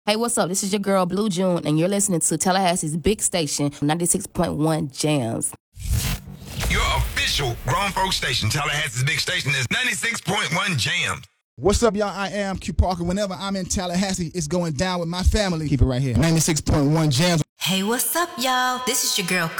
Hey, what's up? This is your girl, Blue June, and you're listening to Tallahassee's big station, 96.1 Jams. Your official grown folk station, Tallahassee's big station, is 96.1 Jams. What's up, y'all? I am Q Parker. Whenever I'm in Tallahassee, it's going down with my family. Keep it right here. 96.1 Jams. Hey, what's up, y'all? This is your girl,